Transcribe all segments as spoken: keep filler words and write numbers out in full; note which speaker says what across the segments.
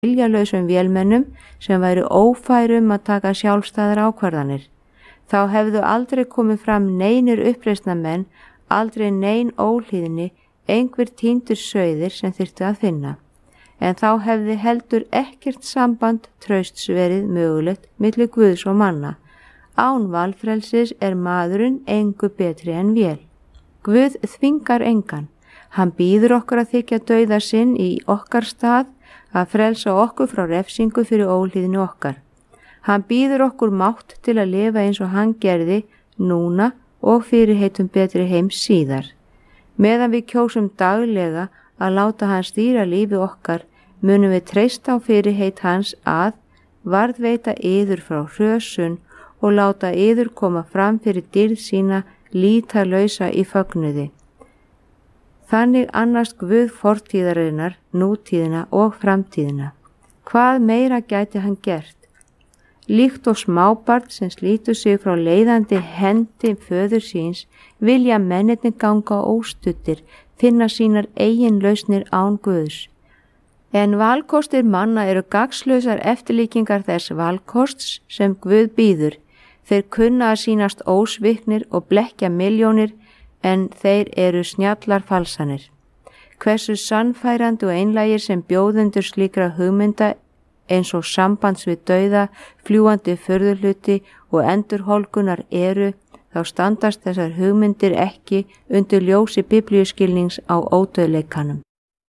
Speaker 1: viljalausum vélmennum sem væru ófærum að taka sjálfstæðar ákvarðanir. Þá hefðu aldrei komið fram neinir uppreisnarmenn, aldrei nein óhlýðni, einhver týndur sauðir sem þyrfti að finna. En þá hefði heldur ekkert samband trausts verið mögulegt milli Guðs og manna. Án valfrelsis er maðurinn engu betri en vél. Guð þvingar engan. Hann býður okkur að þykja dauða sinn í okkar stað, að frelsa okkur frá refsingu fyrir óhlýðni okkar. Hann býður okkur mátt til að lifa eins og hann gerði núna og fyrirheitum betri heims síðar. Meðan við kjósum daglega að láta hann stýra lífi okkar, munum við treysta á fyrirheit hans að varðveita yður frá hrösun og láta yður koma fram fyrir dýrð sína lítalausa í fögnuði. Þannig annast Guð fortíðarinnar, nútíðina og framtíðina. Hvað meira gæti hann gert? Líkt og smábarn sem slítur sig frá leiðandi hendi föður síns, vilja mennirnir ganga óstuddir, finna sínar eigin lausnir án Guðs. En valkostir manna eru gagnslausar eftirlíkingar þess valkosts sem Guð býður. Þeir kunna að sýnast ósviknir og blekkja milljónir, en þeir eru snjallar falsanir. Hversu sannfærandi og einlægir sem bjóðendur slíkra hugmynda eins og sambands við dauða, fljúandi furðuhluti og endurhólkunar eru, þá standast þessar hugmyndir ekki undir ljósi biblíuskilnings á ódauðleikanum.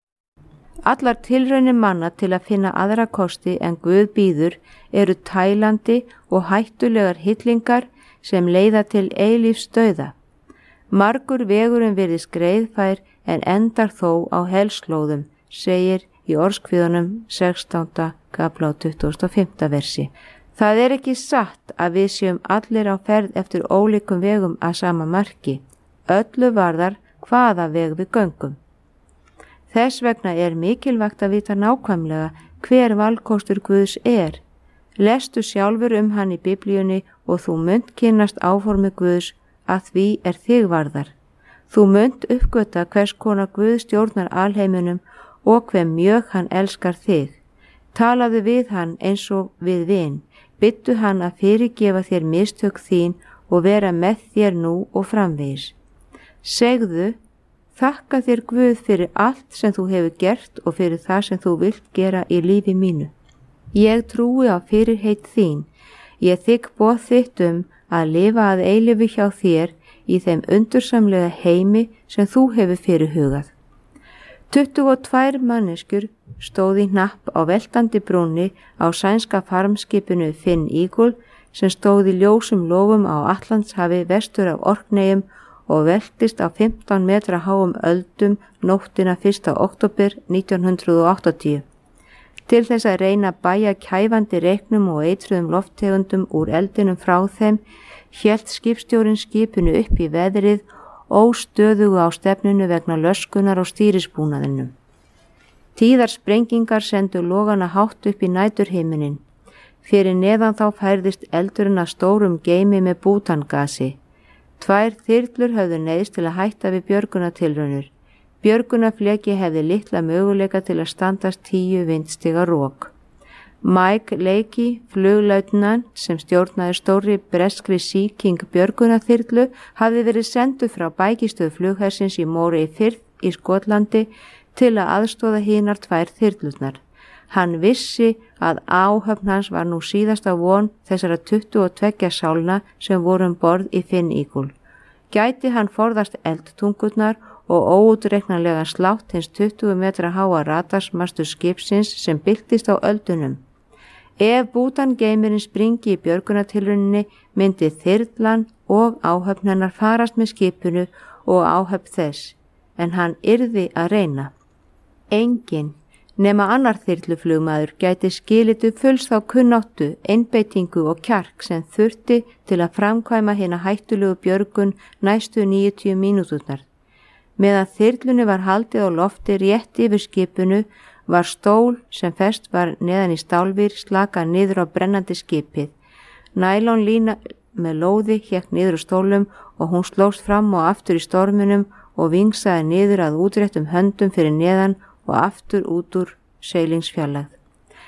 Speaker 1: Allar tilraunir manna til að finna aðra kosti en Guð býður eru tælandi og hættulegar hillingar sem leiða til eilífs dauða. Margur vegurinn virðist greiðfær en endar þó á helslóðum, segir í Orðskviðunum sextánda kafla á tuttugasta og fimmta versi. Það er ekki satt að við séum allir á ferð eftir ólíkum vegum að sama marki. Öllu varðar hvaða veg við göngum. Þess vegna er mikilvægt að vita nákvæmlega hver valkostur Guðs er. Lestu sjálfur um hann í Biblíunni og þú munt kynnast áformi Guðs að því er þig varðar. Þú munt uppgöta hvers konar Guð stjórnar alheiminum og hve mjög hann elskar þig. Talaðu við hann eins og við vin, byttu hann að fyrirgefa þér mistök þín og vera með þér nú og framvegis. Segðu, þakka þér Guð fyrir allt sem þú hefur gert og fyrir það sem þú vilt gera í lífi mínu. Ég trúi á fyrirheit þín, ég þigg boð þitt um að lifa að eilífu hjá þér í þeim undursamlega heimi sem þú hefur fyrirhugað. Tuttugu og tvær manneskjur stóð í hnapp á veltandi brúnni á sænska farmskipinu Finn Eagle sem stóð í ljósum lofum á Atlantshafi vestur af Orkneyjum og veltist á fimmtán metra háum öldum nóttina fyrsta október nítján hundrað og áttatíu. Til þess að reyna að bæja kæfandi reyknum og eitruðum lofttegundum úr eldinum frá þeim, hélt skipstjórinn skipinu upp í veðrið óstöðugu á stefnunu vegna löskunar á stýrisbúnaðinum. Tíðar sprengingar sendu logana hátt upp í næturhiminin. Fyrir neðan þá færðist eldurinn að stórum geimi með bútangasi. Tvær þyrlur höfðu neyðst til að hætta við björgunartilraunir. Björgunarfleki hefði litla möguleika til að standast tíu vindstiga rok. Mike Leakey, fluglautnant sem stjórnaði stórri breskri Sea King björgunarþyrlu, hafði verið sendur frá bækistöð flughersins í Moray Firth í Skotlandi til að aðstoða hinar tvær þyrlurnar. Hann vissi að áhöfn hans var nú síðasta von þessara tuttugu og tveggja sálna sem voru um borð í Finn Eagle. Gæti hann forðast eldtungurnar og óútreiknanlega slátt hins tuttugu metra háa radarsmastu skipsins sem byltist á öldunum. Ef bútangeimirinn springi í björgunartilrauninni myndi þyrlan og áhöfn hennar farast með skipinu og áhöfn þess, en hann yrði að reyna. Enginn nema annar þyrluflugmaður gæti skilitu fulls þá kunnáttu, einbeitingu og kjark sem þurfti til að framkvæma hina hættulegu björgun næstu níutíu mínúturnar. Meðan þyrlunni var haldið á lofti rétt yfir skipinu var stól sem fest var neðan í stálvír slakað niður á brennandi skipið. Nælon lína með lóði hékk niður á stólum og hún slóst fram og aftur í storminum og vingsaði niður að útréttum höndum fyrir neðan og aftur út úr seilingsfjarlægð.